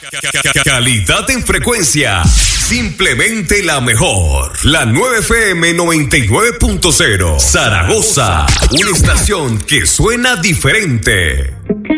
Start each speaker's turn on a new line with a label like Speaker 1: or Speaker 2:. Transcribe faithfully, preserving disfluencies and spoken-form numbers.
Speaker 1: Calidad en frecuencia. Simplemente la mejor. La nueve F M noventa y nueve punto cero. Zaragoza. Una estación que suena diferente.